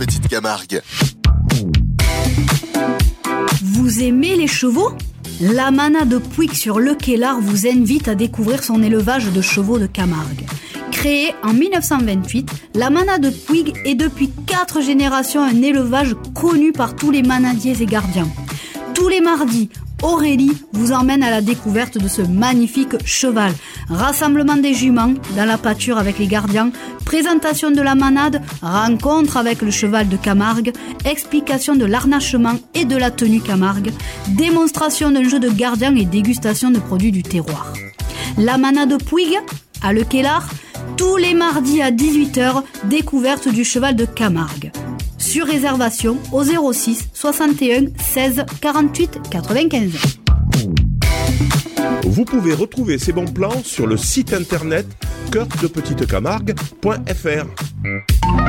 Petite Camargue. Vous aimez les chevaux ? La Manade de Puig sur Le Queslart vous invite à découvrir son élevage de chevaux de Camargue. Créée en 1928, la Manade de Puig est depuis 4 générations un élevage connu par tous les manadiers et gardiens. Tous les mardis, Aurélie vous emmène à la découverte de ce magnifique cheval. Rassemblement des juments dans la pâture avec les gardiens, présentation de la manade, rencontre avec le cheval de Camargue, explication de l'arnachement et de la tenue Camargue, démonstration d'un jeu de gardien et dégustation de produits du terroir. La Manade de Puig, à Le Queslart, tous les mardis à 18h, découverte du cheval de Camargue. Sur réservation au 06 61 16 48 95. Vous pouvez retrouver ces bons plans sur le site internet coeurdepetitecamargue.fr.